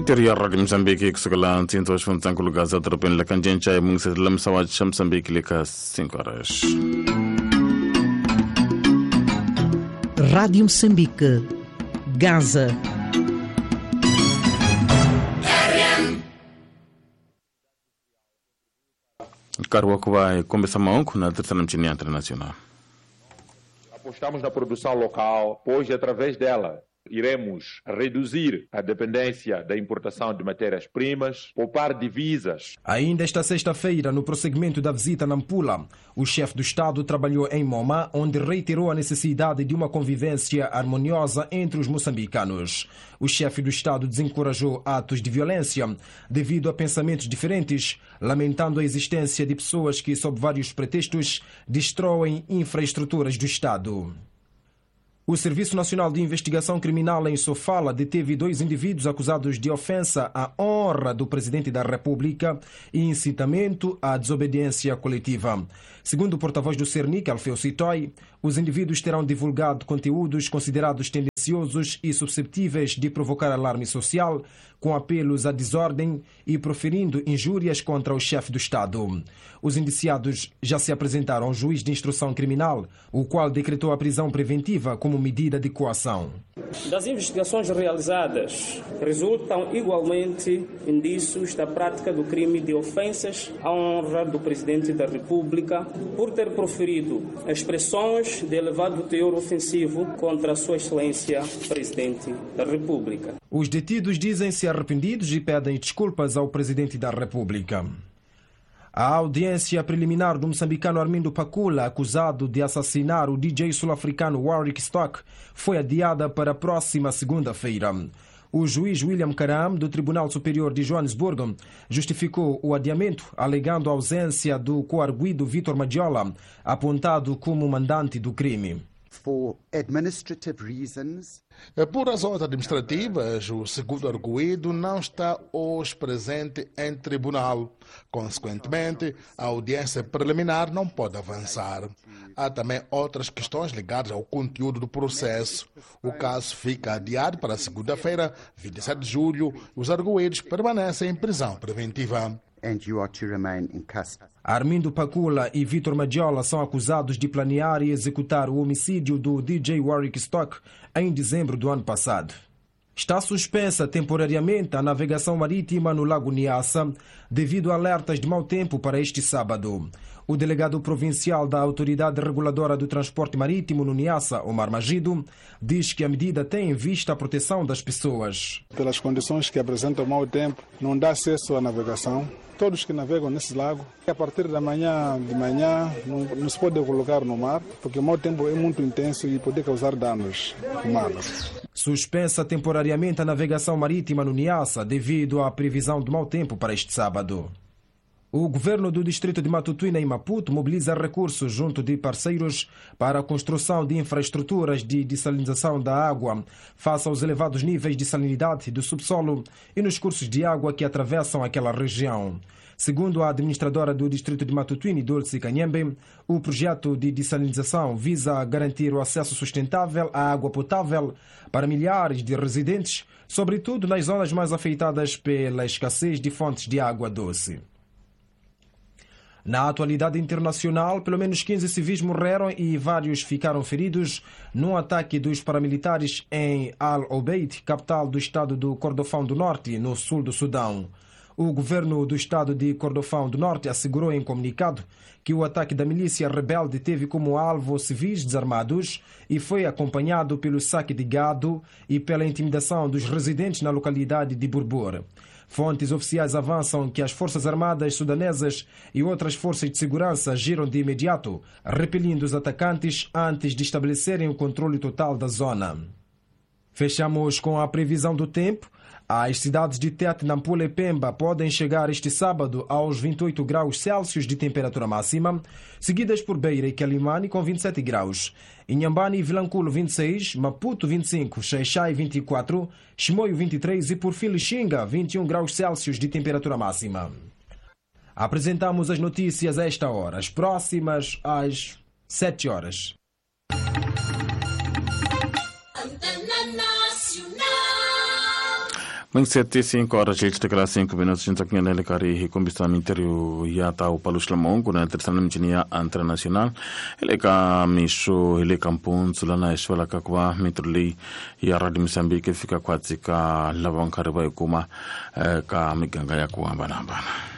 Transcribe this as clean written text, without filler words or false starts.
interior Radio Mozambique kusukela ntinto wa xifundzakulu Gaza dorobeni la Kanjencha ya mungisela msawa xa Mozambique le ka 5 horas. Rádio Moçambique, Gaza. Carwa que vai começar maonco na terceira mtinha internacional. Apostamos na produção local, pois através dela iremos reduzir a dependência da importação de matérias-primas, poupar divisas. Ainda esta sexta-feira, no prosseguimento da visita a Nampula, o chefe do Estado trabalhou em Moma, onde reiterou a necessidade de uma convivência harmoniosa entre os moçambicanos. O chefe do Estado desencorajou atos de violência devido a pensamentos diferentes, lamentando a existência de pessoas que, sob vários pretextos, destroem infraestruturas do Estado. O Serviço Nacional de Investigação Criminal em Sofala deteve 2 indivíduos acusados de ofensa à honra do Presidente da República e incitamento à desobediência coletiva. Segundo o porta-voz do Cernic, Alfeu Citói, os indivíduos terão divulgado conteúdos considerados tendenciosos e suscetíveis de provocar alarme social, com apelos à desordem e proferindo injúrias contra o chefe do Estado. Os indiciados já se apresentaram ao juiz de instrução criminal, o qual decretou a prisão preventiva como medida de coação. Das investigações realizadas, resultam igualmente indícios da prática do crime de ofensas à honra do Presidente da República por ter proferido expressões de elevado teor ofensivo contra a Sua Excelência Presidente da República. Os detidos dizem-se arrependidos e pedem desculpas ao Presidente da República. A audiência preliminar do moçambicano Armindo Pacula, acusado de assassinar o DJ sul-africano Warwick Stock, foi adiada para a próxima segunda-feira. O juiz William Karam, do Tribunal Superior de Joanesburgo, justificou o adiamento, alegando a ausência do coarguido Vitor Madiola, apontado como mandante do crime. For administrative reasons. Por razões administrativas, o segundo arguido não está hoje presente em tribunal. Consequentemente, a audiência preliminar não pode avançar. Há também outras questões ligadas ao conteúdo do processo. O caso fica adiado para segunda-feira, 27 de julho, e os arguidos permanecem em prisão preventiva. And you are to remain in custody. Armindo Pacula e Vitor Madiola são acusados de planear e executar o homicídio do DJ Warwick Stock em dezembro do ano passado. Está suspensa temporariamente a navegação marítima no Lago Niassa devido a alertas de mau tempo para este sábado. O delegado provincial da Autoridade Reguladora do Transporte Marítimo no Niassa, Omar Magido, diz que a medida tem em vista a proteção das pessoas. Pelas condições que apresentam mau tempo, não dá acesso à navegação. Todos que navegam nesse lago, a partir de manhã não se pode colocar no mar, porque o mau tempo é muito intenso e pode causar danos humanos. Suspensa temporariamente a navegação marítima no Niassa devido à previsão do mau tempo para este sábado. O governo do distrito de Matutuina, em Maputo, mobiliza recursos junto de parceiros para a construção de infraestruturas de dessalinização da água face aos elevados níveis de salinidade do subsolo e nos cursos de água que atravessam aquela região. Segundo a administradora do distrito de Matutuina, Dulce Canhembe, o projeto de dessalinização visa garantir o acesso sustentável à água potável para milhares de residentes, sobretudo nas zonas mais afetadas pela escassez de fontes de água doce. Na atualidade internacional, pelo menos 15 civis morreram e vários ficaram feridos num ataque dos paramilitares em Al-Obeid, capital do estado do Kordofão do Norte, no sul do Sudão. O governo do estado de Kordofão do Norte assegurou em comunicado que o ataque da milícia rebelde teve como alvo civis desarmados e foi acompanhado pelo saque de gado e pela intimidação dos residentes na localidade de Burbur. Fontes oficiais avançam que as Forças Armadas sudanesas e outras forças de segurança agiram de imediato, repelindo os atacantes antes de estabelecerem o controle total da zona. Fechamos com a previsão do tempo. As cidades de Tete, Nampula e Pemba podem chegar este sábado aos 28 graus Celsius de temperatura máxima, seguidas por Beira e Quelimane com 27 graus. Inhambane e Vilanculo 26, Maputo 25, Xaixai 24, Chimoio 23 e por fim Lixinga 21 graus Celsius de temperatura máxima. Apresentamos as notícias a esta hora, as próximas às 7 horas. Mensete 5 horas e 5 minutos jinta kwenye lekari hikumbisa minterio ya tau palusla mongo na tersana mjinia international eleka misho eleka mpunzula na eswala kakwa mitruli ya Radio Mozambique fika kwa tika lawankariba yukuma ka miganga ya kuambana.